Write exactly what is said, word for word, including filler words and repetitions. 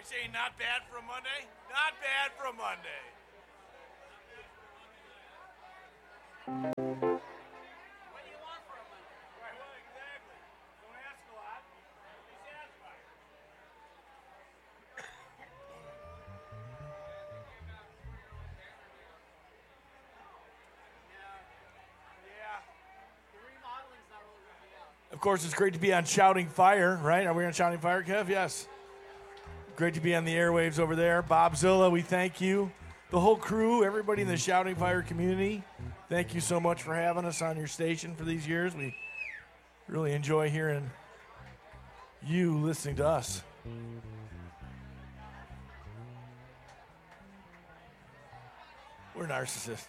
saying not bad for a Monday? Not bad for a Monday. What do you want for a Monday? Right, well, exactly. Don't ask a lot. Be satisfied. Yeah. The remodeling's not really working out. Of course, it's great to be on Shouting Fire, right? Are we on Shouting Fire, Kev? Yes. Great to be on the airwaves over there. Bob Zilla, we thank you. The whole crew, everybody in the Shouting Fire community, thank you so much for having us on your station for these years. We really enjoy hearing you listening to us. We're narcissists.